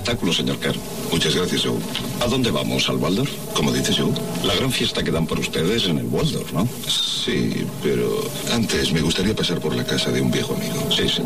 espectáculo, señor Kerr. Muchas gracias, Joe. ¿A dónde vamos? ¿Al Waldorf? ¿Cómo dices, Joe? La gran fiesta que dan por ustedes en el Waldorf, ¿no? Sí, pero antes me gustaría pasar por la casa de un viejo amigo. Sí, señor.